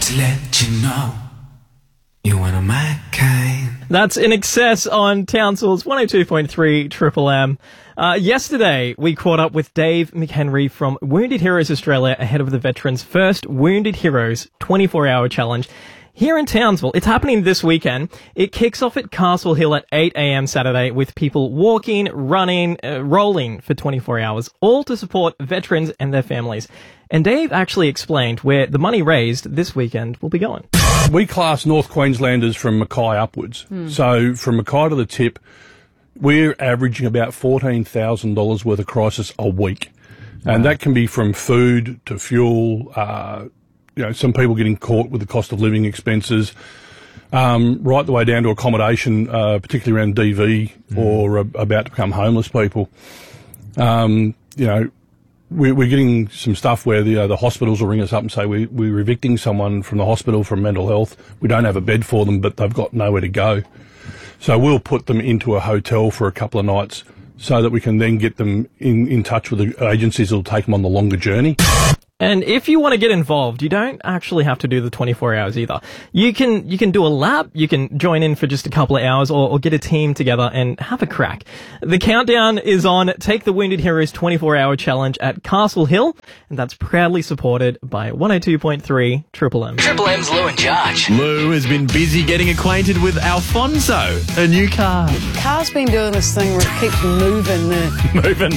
to let you know you're one of my kind. That's In Excess on Townsville's 102.3 Triple M. Yesterday, we caught up with Dave McHenry from Wounded Heroes Australia ahead of the Veterans' first Wounded Heroes 24-hour challenge here in Townsville. It's happening this weekend. It kicks off at Castle Hill at 8 a.m. Saturday with people walking, running, rolling for 24 hours, all to support veterans and their families. And Dave actually explained where the money raised this weekend will be going. We class North Queenslanders from Mackay upwards. So from Mackay to the tip, we're averaging about $14,000 worth of crisis a week. And that can be from food to fuel, some people getting caught with the cost of living expenses, right the way down to accommodation, particularly around DV or about to become homeless people. We're getting some stuff where the hospitals will ring us up and say we're evicting someone from the hospital for mental health. We don't have a bed for them, but they've got nowhere to go. So we'll put them into a hotel for a couple of nights so that we can then get them in touch with the agencies that will take them on the longer journey. And if you want to get involved, you don't actually have to do the 24 hours either. You can do a lap, you can join in for just a couple of hours or get a team together and have a crack. The countdown is on Take the Wounded Heroes 24-hour challenge at Castle Hill, and that's proudly supported by 102.3 Triple M. Triple M's Lou and Josh. Lou has been busy getting acquainted with Alfonso, a new car. Car's been doing this thing where it keeps moving. Moving?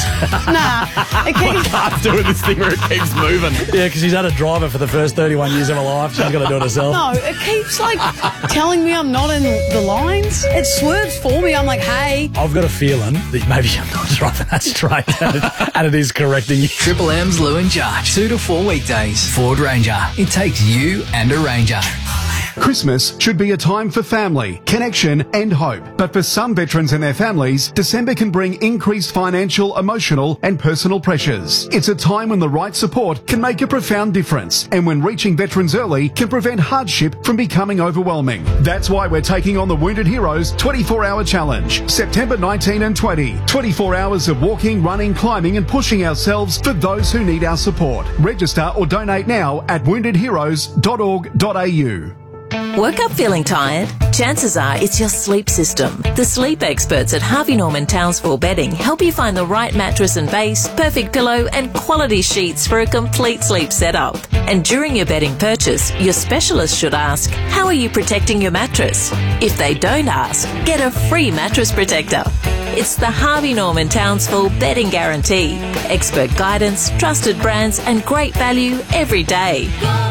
It keeps... Car's doing this thing where it keeps moving. Yeah, because she's had a driver for the first 31 years of her life. She's got to do it herself. No, it keeps, telling me I'm not in the lines. It swerves for me. I'm like, hey. I've got a feeling that maybe I'm not driving that straight and it is correcting you. Triple M's Lou and Josh. 2 to 4 weekdays. Ford Ranger. It takes you and a Ranger. Christmas should be a time for family, connection and hope. But for some veterans and their families, December can bring increased financial, emotional and personal pressures. It's a time when the right support can make a profound difference and when reaching veterans early can prevent hardship from becoming overwhelming. That's why we're taking on the Wounded Heroes 24-hour challenge, September 19 and 20. 24 hours of walking, running, climbing and pushing ourselves for those who need our support. Register or donate now at woundedheroes.org.au. Woke up feeling tired? Chances are it's your sleep system. The sleep experts at Harvey Norman Townsville Bedding help you find the right mattress and base, perfect pillow and quality sheets for a complete sleep setup. And during your bedding purchase, your specialist should ask, how are you protecting your mattress? If they don't ask, get a free mattress protector. It's the Harvey Norman Townsville Bedding Guarantee. Expert guidance, trusted brands and great value every day.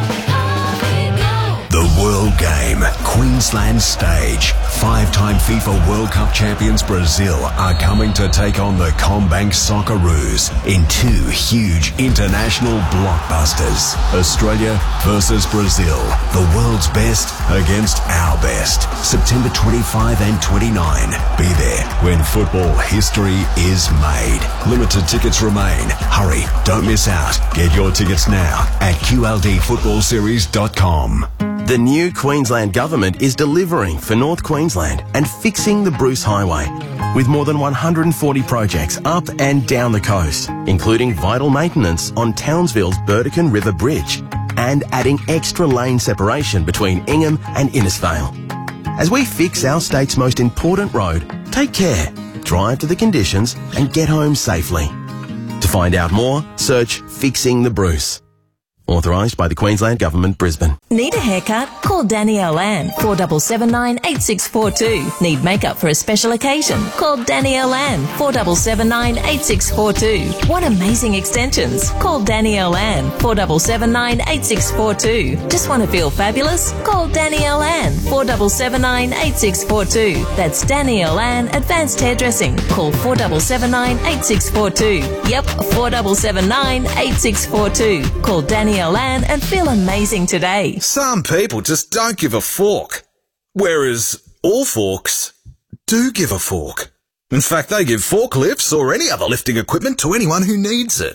The World Game, Queensland stage. 5-time FIFA World Cup champions Brazil are coming to take on the Combank Socceroos in 2 huge international blockbusters. Australia versus Brazil. The world's best against our best. September 25 and 29. Be there when football history is made. Limited tickets remain. Hurry, don't miss out. Get your tickets now at QLDFootballSeries.com. The new Queensland Government is delivering for North Queensland and fixing the Bruce Highway with more than 140 projects up and down the coast, including vital maintenance on Townsville's Burdekin River Bridge and adding extra lane separation between Ingham and Innisfail. As we fix our state's most important road, take care, drive to the conditions and get home safely. To find out more, search Fixing the Bruce. Authorised by the Queensland Government, Brisbane. Need a haircut? Call Danielle Ann, 4779 8642. Need makeup for a special occasion? Call Danielle Ann, 4779 8642. Want amazing extensions? Call Danielle Ann, 4779 8642. Just want to feel fabulous? Call Danielle Ann, 4779 8642. That's Danielle Ann Advanced Hairdressing. Call 4779 8642. Yep, 4779 8642. Call Danielle Ann and feel amazing today. Some people just don't give a fork, whereas all forks do give a fork. In fact, they give forklifts or any other lifting equipment to anyone who needs it.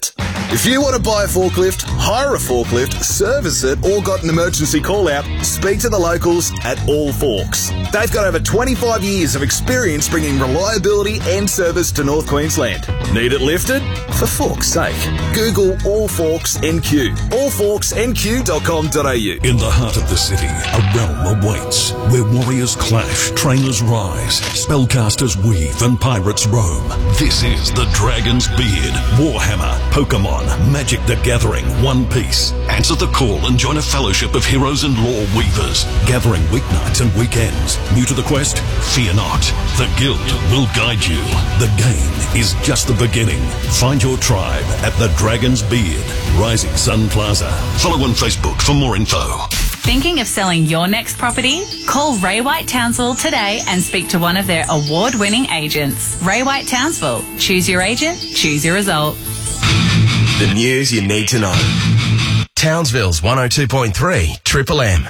If you want to buy a forklift, hire a forklift, service it, or got an emergency call-out, speak to the locals at All Forks. They've got over 25 years of experience bringing reliability and service to North Queensland. Need it lifted? For fork's sake, Google All Forks NQ. allforksnq.com.au. In the heart of the city, a realm awaits, where warriors clash, trainers rise, spellcasters weave, and pirates roam. This is the Dragon's Beard, Warhammer, Pokemon, Magic the Gathering, One Piece. Answer the call and join a fellowship of heroes and lore weavers, gathering weeknights and weekends. New to the quest? Fear not. The Guild will guide you. The game is just the beginning. Find your tribe at the Dragon's Beard, Rising Sun Plaza. Follow on Facebook for more info. Thinking of selling your next property? Call Ray White Townsville today and speak to one of their award-winning agents. Ray White Townsville. Choose your agent, choose your result. The news you need to know. Townsville's 102.3 Triple M.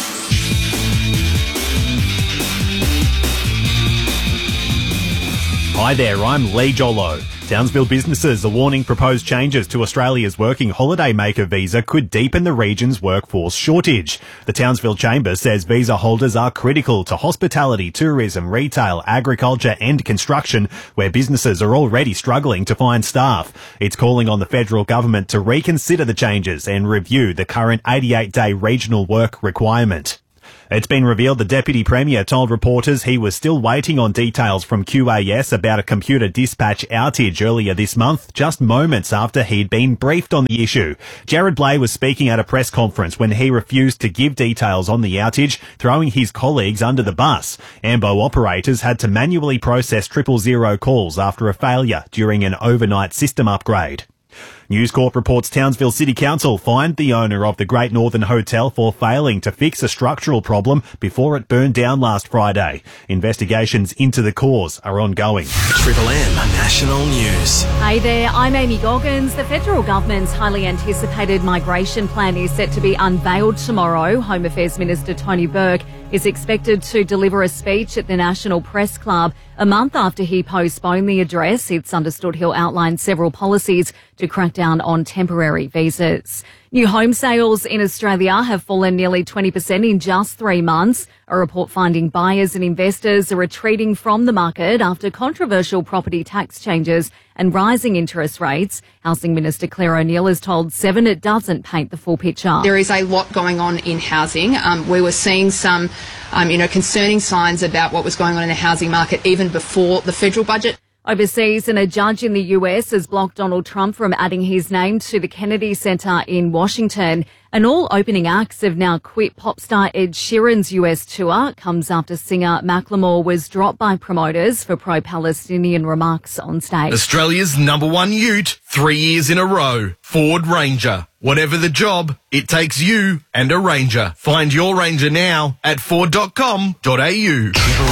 Hi there, I'm Lee Jolo. Townsville businesses are warning proposed changes to Australia's working holiday maker visa could deepen the region's workforce shortage. The Townsville Chamber says visa holders are critical to hospitality, tourism, retail, agriculture and construction, where businesses are already struggling to find staff. It's calling on the federal government to reconsider the changes and review the current 88-day regional work requirement. It's been revealed the Deputy Premier told reporters he was still waiting on details from QAS about a computer dispatch outage earlier this month, just moments after he'd been briefed on the issue. Jared Blay was speaking at a press conference when he refused to give details on the outage, throwing his colleagues under the bus. Ambo operators had to manually process 000 calls after a failure during an overnight system upgrade. News Corp reports Townsville City Council fined the owner of the Great Northern Hotel for failing to fix a structural problem before it burned down last Friday. Investigations into the cause are ongoing. Triple M National News. Hey there, I'm Amy Goggins. The federal government's highly anticipated migration plan is set to be unveiled tomorrow. Home Affairs Minister Tony Burke is expected to deliver a speech at the National Press Club a month after he postponed the address. It's understood he'll outline several policies to crack down on temporary visas. New home sales in Australia have fallen nearly 20% in just 3 months. A report finding buyers and investors are retreating from the market after controversial property tax changes and rising interest rates. Housing Minister Claire O'Neill has told Seven it doesn't paint the full picture. There is a lot going on in housing. We were seeing some, concerning signs about what was going on in the housing market even before the federal budget. Overseas, and a judge in the US has blocked Donald Trump from adding his name to the Kennedy Center in Washington. And all opening acts have now quit. Pop star Ed Sheeran's US tour comes after singer Macklemore was dropped by promoters for pro-Palestinian remarks on stage. Australia's #1 ute, 3 years in a row. Ford Ranger. Whatever the job, it takes you and a Ranger. Find your Ranger now at ford.com.au.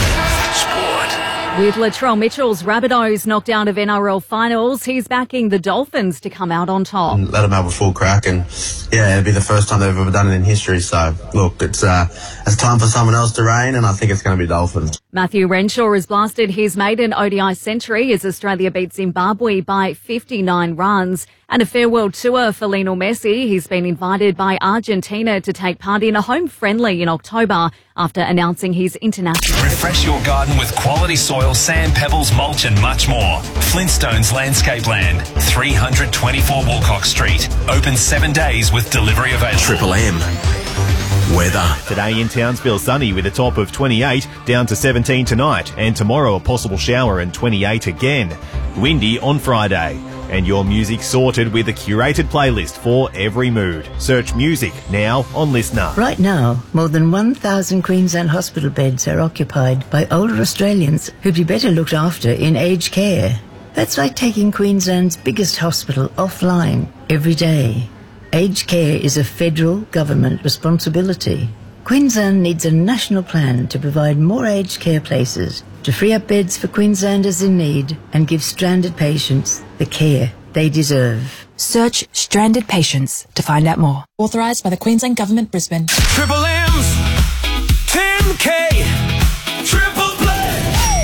With Latrell Mitchell's Rabbitohs knocked out of NRL finals, he's backing the Dolphins to come out on top. Let them have a full crack, and it'll be the first time they've ever done it in history. So, look, it's time for someone else to reign, and I think it's going to be Dolphins. Matthew Renshaw has blasted his maiden ODI century as Australia beat Zimbabwe by 59 runs. And a farewell tour for Lionel Messi. He's been invited by Argentina to take part in a home friendly in October after announcing his international. Refresh your garden with quality soil, sand, pebbles, mulch and much more. Flintstones Landscape Land, 324 Wilcox Street. Open 7 days with delivery available. Triple M. Weather. Today in Townsville, sunny with a top of 28, down to 17 tonight, and tomorrow a possible shower and 28 again. Windy on Friday. And your music sorted with a curated playlist for every mood. Search music now on Listener. Right now, more than 1,000 Queensland hospital beds are occupied by older Australians who'd be better looked after in aged care. That's like taking Queensland's biggest hospital offline every day. Aged care is a federal government responsibility. Queensland needs a national plan to provide more aged care places, to free up beds for Queenslanders in need and give stranded patients the care they deserve. Search stranded patients to find out more. Authorised by the Queensland Government, Brisbane. Triple M's 10K Triple Play.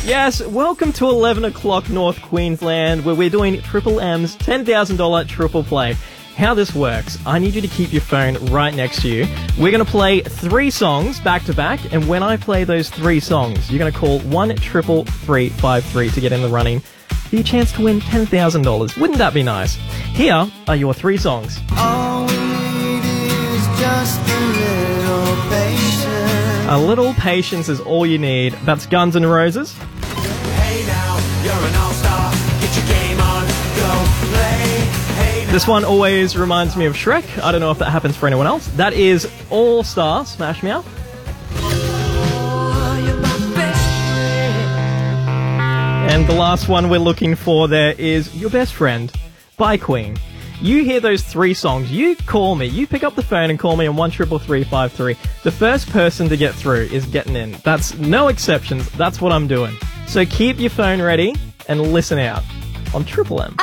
Yes, welcome to 11 o'clock North Queensland, where we're doing Triple M's $10,000 triple play. How this works, I need you to keep your phone right next to you. We're going to play 3 songs back to back, and when I play those 3 songs, you're going to call 1-333-53 to get in the running for your chance to win $10,000. Wouldn't that be nice? Here are your 3 songs. All we need is just a little patience. A little patience is all you need. That's Guns N' Roses. Hey now, you're an all-star. Get your game on, go play. Hey now. This one always reminds me of Shrek. I don't know if that happens for anyone else. That is All Star, Smash Mouth. And the last one we're looking for there is Your Best Friend by Queen. You hear those 3 songs, you call me, you pick up the phone and call me on 1-333-53. The first person to get through is getting in. That's no exceptions, that's what I'm doing. So keep your phone ready and listen out on Triple M.